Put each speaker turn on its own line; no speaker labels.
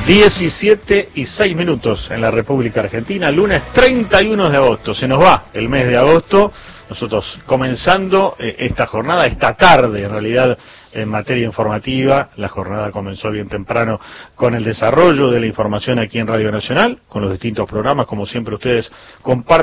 17:06 en la República Argentina, lunes 31 de agosto. Se nos va el mes de agosto, nosotros comenzando esta jornada, esta tarde en realidad, en materia informativa. La jornada comenzó bien temprano con el desarrollo de la información aquí en Radio Nacional, con los distintos programas, como siempre ustedes comparten